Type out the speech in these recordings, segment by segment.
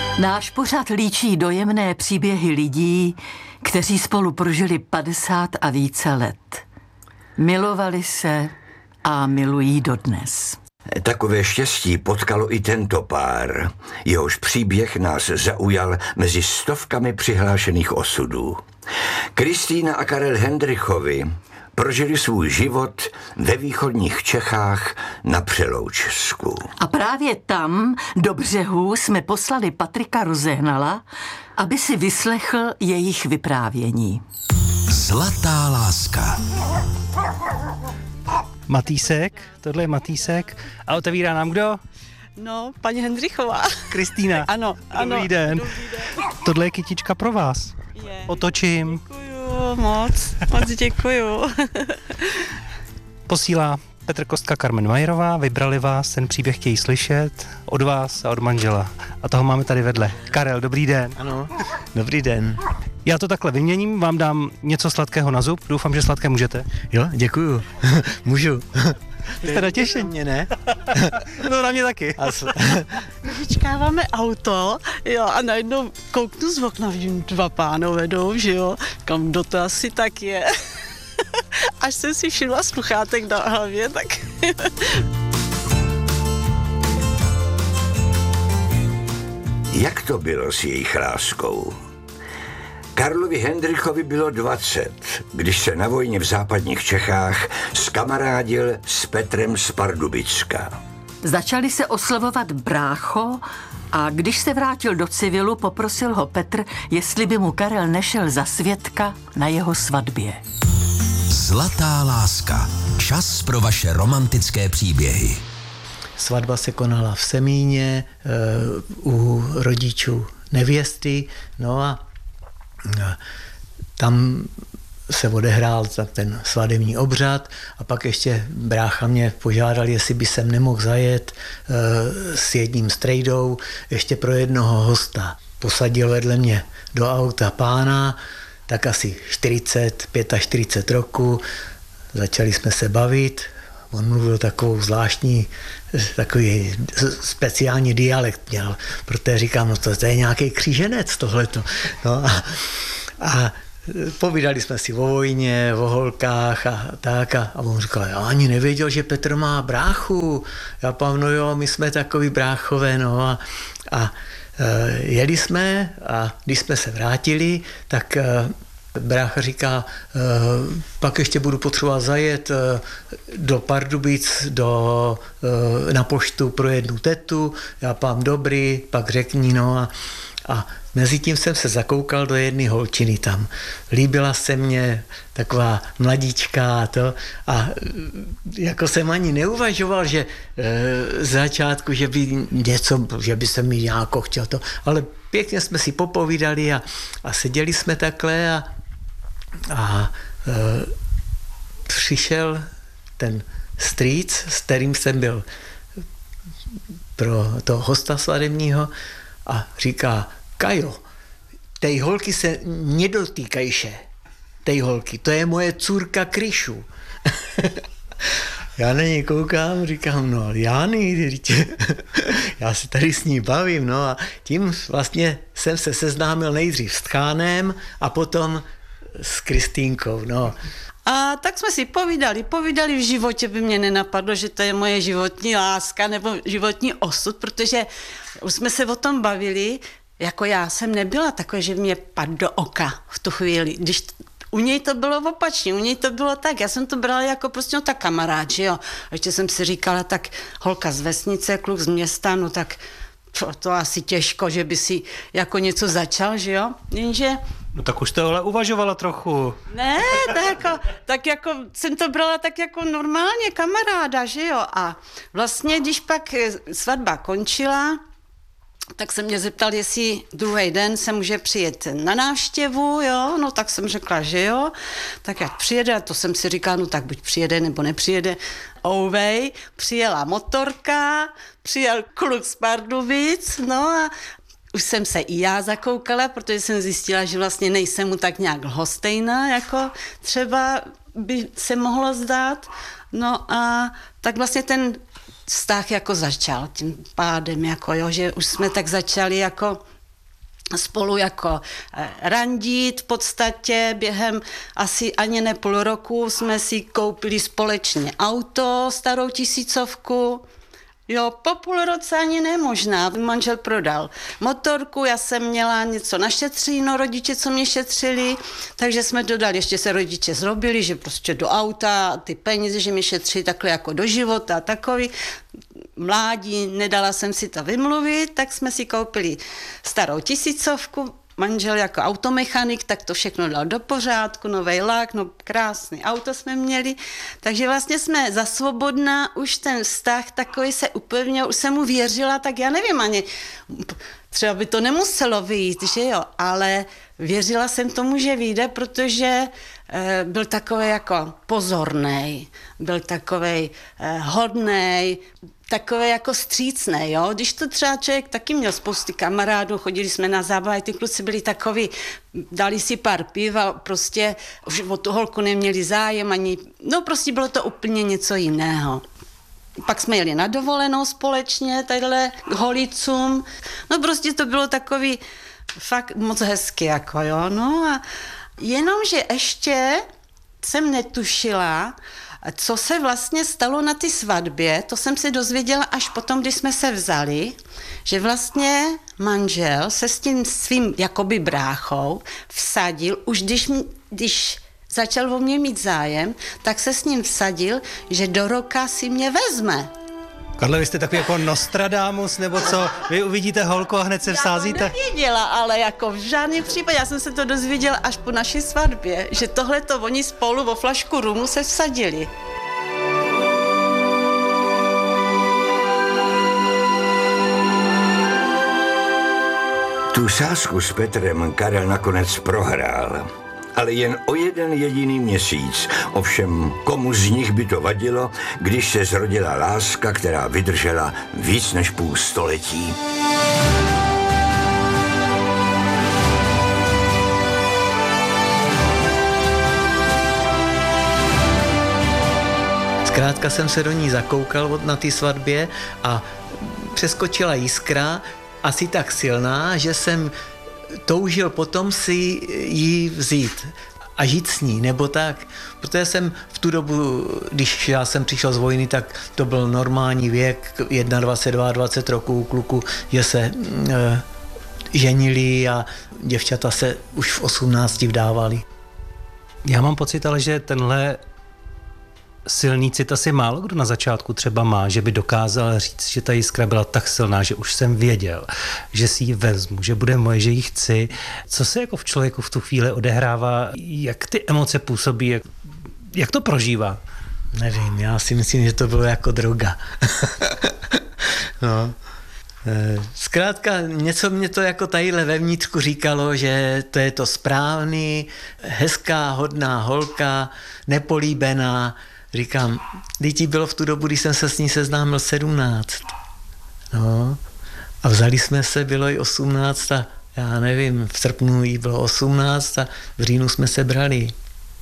Náš pořad líčí dojemné příběhy lidí, kteří spolu prožili 50 a více let. Milovali se a milují dodnes. Takové štěstí potkalo i tento pár. Jehož příběh nás zaujal mezi stovkami přihlášených osudů. Kristýna a Karel Hendrychovi prožili svůj život ve východních Čechách na Přeloučsku. A právě tam, do Břehů, jsme poslali Patrika Rozehnala, aby si vyslechl jejich vyprávění. Zlatá láska. Matýsek, tohle je Matýsek. A otevírá nám kdo? No, paní Hendrychová. Kristýna. Ano. Dobrý den. Tohle je kytička pro vás. Je. Otočím. Děkuju moc děkuju. Posílá Petr Kostka, Carmen Majerová. Vybrali vás, ten příběh chtějí slyšet od vás a od manžela. A toho máme tady vedle. Karel, dobrý den. Ano, dobrý den. Já to takhle vyměním, vám dám něco sladkého na zub. Doufám, že sladké můžete. Jo, děkuju. Můžu. Jste natěšení? Mě ne? No na mě taky. Vyčkáváme auto, jo, a najednou kouknu z okna, vidím 2 pánové jdou, že jo, kam kdo to asi tak je. Až jsem si všimla sluchátek na hlavě, tak... Jak to bylo s jejich láskou? Karlovi Hendrychovi bylo 20, když se na vojně v západních Čechách skamarádil s Petrem z Pardubicka. Začali se oslovovat brácho a když se vrátil do civilu, poprosil ho Petr, jestli by mu Karel nešel za svědka na jeho svatbě. Zlatá láska. Čas pro vaše romantické příběhy. Svatba se konala v Semíně u rodičů nevěsty, no a tam se odehrál ten svatební obřad a pak ještě brácha mě požádal, jestli by sem nemohl zajet s jedním strejdou ještě pro jednoho hosta. Posadil vedle mě do auta pána, tak asi 45 roku, začali jsme se bavit, on mluvil takový speciální dialekt měl, protože říkám, no to je nějaký kříženec tohleto. No a povídali jsme si o vojně, o holkách a tak a on říkal, já ani nevěděl, že Petr má bráchu. Já pám, no jo, my jsme takový bráchové, no a jeli jsme a když jsme se vrátili, tak brácha říká, pak ještě budu potřebovat zajet do Pardubic na poštu pro jednu tetu, já pám dobrý, pak řekni, no a mezi tím jsem se zakoukal do jedné holčiny tam. Líbila se mně taková mladíčka a jako jsem ani neuvažoval, že z začátku, že by se mi nějako chtěl to, ale pěkně jsme si popovídali a seděli jsme takhle a přišel ten strýc, s kterým jsem byl pro toho hosta svatebního a říká, Kajo, tej holky se nedotýkajše, tej holky, to je moje cůrka Kryšu. Já na něj koukám, říkám, no Jány, já se tady s ní bavím, no a tím vlastně jsem se seznámil nejdřív s Tchánem a potom s Kristýnkou, no. A tak jsme si povídali, v životě by mě nenapadlo, že to je moje životní láska nebo životní osud, protože už jsme se o tom bavili, jako já jsem nebyla takové, že mě padl do oka v tu chvíli, když u něj to bylo opačně, u něj to bylo tak, já jsem to brala jako prostě tak kamarád, že jo. A ještě jsem si říkala, tak holka z vesnice, kluk z města, no tak to asi těžko, že by si jako něco začal, že jo, jenže... No tak už to ale uvažovala trochu. Ne, tak jako jsem to brala tak jako normálně kamaráda, že jo. A vlastně, když pak svatba končila, tak se mě zeptal, jestli druhý den se může přijet na návštěvu, jo, no tak jsem řekla, že jo, tak jak přijede, a to jsem si říkala, no tak buď přijede, nebo nepřijede. Ouvej, přijela motorka, přijel kluk z Pardubic, no a už jsem se i já zakoukala, protože jsem zjistila, že vlastně nejsem mu tak nějak lhostejná, jako třeba by se mohlo zdát, no a tak vlastně ten vztah jako začal tím pádem, jako jo, že už jsme tak začali jako spolu jako randit v podstatě. Během asi ani ne půl roku jsme si koupili společně auto, starou 1000. Jo, po půl roce ani nemožná. Manžel prodal motorku, já jsem měla něco našetřeno, rodiče, co mě šetřili, takže jsme dodali, ještě se rodiče zrobili, že prostě do auta, ty peníze, že mi šetří takhle jako do života a takový. Mládí, nedala jsem si to vymluvit, tak jsme si koupili starou 1000, manžel jako automechanik, tak to všechno dal do pořádku, novej lak, no krásný auto jsme měli, takže vlastně jsme za svobodná, už ten vztah takový se upevnil, už jsem mu věřila, tak já nevím ani, třeba by to nemuselo vyjít, že jo, ale věřila jsem tomu, že vyjde, protože byl takový jako pozornej, byl takový hodnej, takové jako vstřícné, jo. Když to třeba člověk taky měl spousty kamarádů, chodili jsme na zábavy, ty kluci byli takový, dali si pár piv a prostě už o tu holku neměli zájem ani, no prostě bylo to úplně něco jiného. Pak jsme jeli na dovolenou společně, tadyhle k Holicům, no prostě to bylo takový fakt moc hezky, jako jo, no a jenomže ještě jsem netušila, co se vlastně stalo na ty svatbě, to jsem se dozvěděla až potom, když jsme se vzali, že vlastně manžel se s tím svým jakoby bráchou vsadil, už když začal o mě mít zájem, tak se s ním vsadil, že do roka si mě vezme. Karle, vy jste takový jako Nostradamus, nebo co? Vy uvidíte holku a hned se vsázíte? Já to nevěděla, ale jako v žádném případě. Já jsem se to dozvěděla až po naší svatbě, že tohleto oni spolu o flašku rumu se vsadili. Tu sázku s Petrem Karel nakonec prohrál. Ale jen o jeden jediný měsíc. Ovšem, komu z nich by to vadilo, když se zrodila láska, která vydržela víc než půl století. Zkrátka jsem se do ní zakoukal na té svatbě a přeskočila jiskra, asi tak silná, že jsem toužil potom si ji vzít a žít s ní, nebo tak. Protože jsem v tu dobu, když já jsem přišel z vojny, tak to byl normální věk, 21, 22 roků kluku, že se ženili a děvčata se už v 18 vdávali. Já mám pocit, ale že tenhle silný cit asi málo kdo na začátku třeba má, že by dokázal říct, že ta jiskra byla tak silná, že už jsem věděl, že si ji vezmu, že bude moje, že ji chci. Co se jako v člověku v tu chvíli odehrává, jak ty emoce působí, jak to prožívá? Nevím, já si myslím, že to bylo jako droga. No. Zkrátka něco mě to jako tadyhle vevnitřku říkalo, že to je to správný, hezká, hodná holka, nepolíbená. Říkám, děti bylo v tu dobu, když jsem se s ní seznámil 17. No, a vzali jsme se, bylo i 18 a já nevím, v srpnu jí bylo 18 a v říjnu jsme se brali.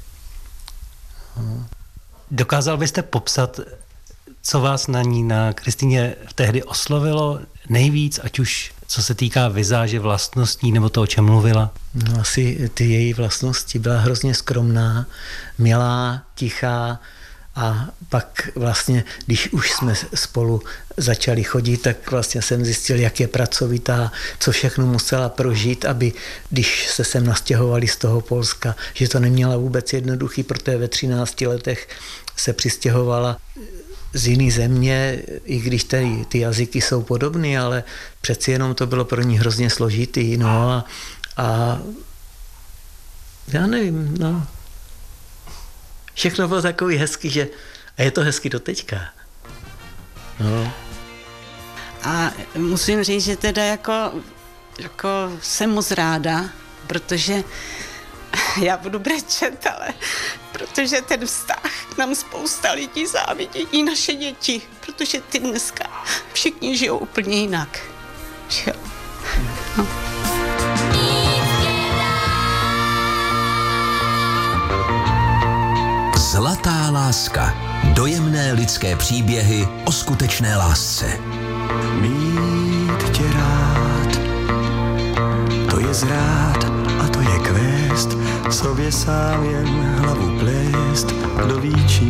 No. Dokázal byste popsat, co vás na ní, na Kristýně tehdy oslovilo nejvíc, ať už co se týká vizáže, vlastností nebo to, o čem mluvila? No, asi ty její vlastnosti, byla hrozně skromná, milá, tichá a pak vlastně, když už jsme spolu začali chodit, tak vlastně jsem zjistil, jak je pracovitá, co všechno musela prožít, aby když se sem nastěhovali z toho Polska, že to neměla vůbec jednoduchý, protože ve 13 letech se přistěhovala z jiné země, i když ty jazyky jsou podobné, ale přeci jenom to bylo pro ní hrozně složitý. No a já nevím, no. Všechno bylo takový hezky, že a je to hezky do teďka. No. A musím říct, že teda jako jsem moc ráda, protože já budu brečet, ale protože ten vztah nám spousta lidí závidí, i naše děti, protože ty dneska všichni žijou úplně jinak. Že jo? No. Zlatá láska. Dojemné lidské příběhy o skutečné lásce. Mít tě rád, to je je zrát a to je kvést, sobě sám jen hlavu plést, kdo ví čím